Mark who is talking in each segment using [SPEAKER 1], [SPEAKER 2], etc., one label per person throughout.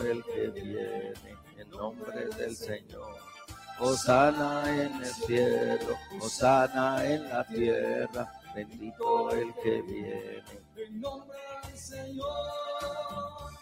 [SPEAKER 1] el que viene, en nombre del Señor. Hosana en el cielo, hosana en la tierra, bendito el que viene, en nombre del Señor.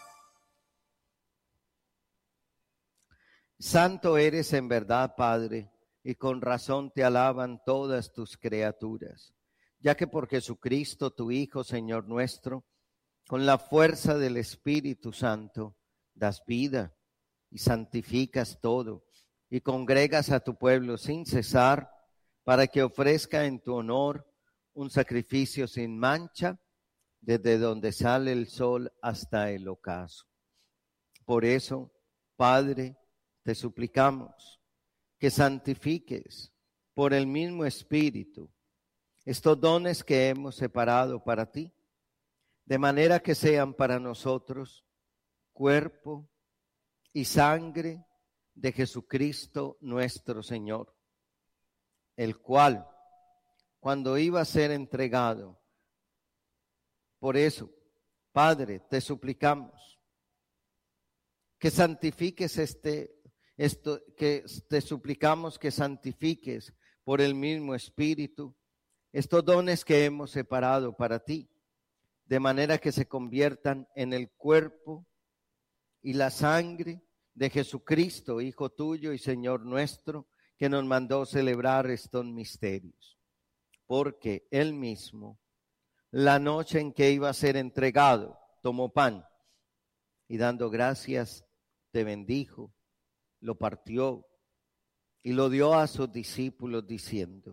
[SPEAKER 1] Santo eres en verdad, Padre, y con razón te alaban todas tus criaturas, ya que por Jesucristo, tu Hijo, Señor nuestro, con la fuerza del Espíritu Santo, das vida y santificas todo, y congregas a tu pueblo sin cesar, para que ofrezca en tu honor un sacrificio sin mancha, desde donde sale el sol hasta el ocaso. Por eso, Padre, te suplicamos que santifiques por el mismo Espíritu estos dones que hemos separado para ti, de manera que sean para nosotros cuerpo y sangre de Jesucristo nuestro Señor, el cual, cuando iba a ser entregado, por eso, Padre, te suplicamos que santifiques que te suplicamos que santifiques por el mismo Espíritu estos dones que hemos separado para ti, de manera que se conviertan en el cuerpo y la sangre de Jesucristo, Hijo tuyo y Señor nuestro, que nos mandó celebrar estos misterios. Porque Él mismo, la noche en que iba a ser entregado, tomó pan y dando gracias, te bendijo, lo partió y lo dio a sus discípulos diciendo: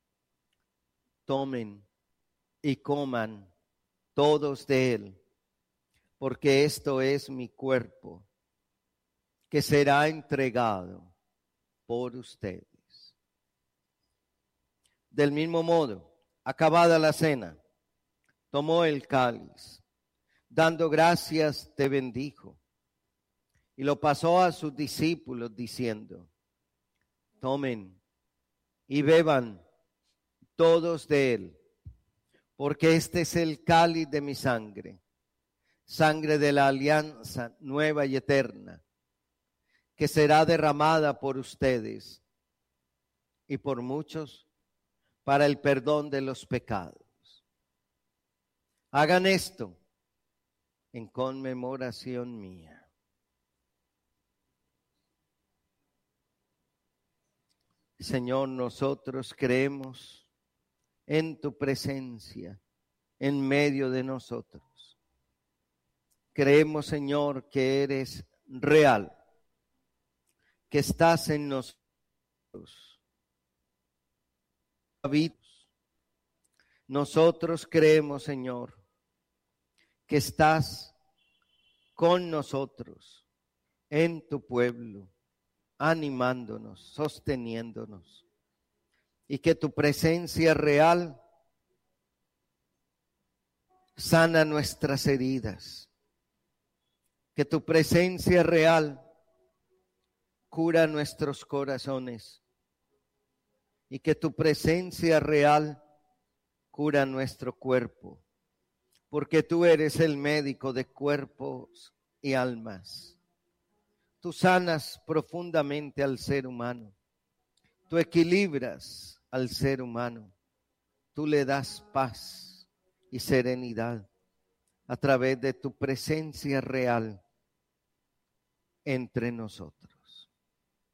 [SPEAKER 1] tomen y coman todos de él, porque esto es mi cuerpo, que será entregado por ustedes. Del mismo modo, acabada la cena, tomó el cáliz, dando gracias, te bendijo, y lo pasó a sus discípulos diciendo: tomen y beban todos de él, porque este es el cáliz de mi sangre, sangre de la alianza nueva y eterna, que será derramada por ustedes y por muchos para el perdón de los pecados. Hagan esto en conmemoración mía. Señor, nosotros creemos en tu presencia en medio de nosotros. Creemos, Señor, que eres real, que estás en nosotros. Nosotros creemos, Señor, que estás con nosotros, en tu pueblo, animándonos, sosteniéndonos, y que tu presencia real sana nuestras heridas, que tu presencia real cura nuestros corazones y que tu presencia real cura nuestro cuerpo, porque tú eres el médico de cuerpos y almas. Tú sanas profundamente al ser humano, tú equilibras al ser humano, tú le das paz y serenidad a través de tu presencia real entre nosotros.